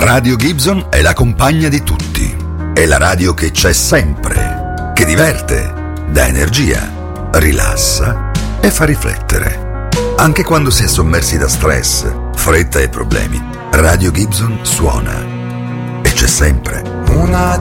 Radio Gibson è la compagna di tutti. È la radio che c'è sempre, che diverte, dà energia, rilassa e fa riflettere. Anche quando si è sommersi da stress, fretta e problemi, Radio Gibson suona. E c'è sempre. Una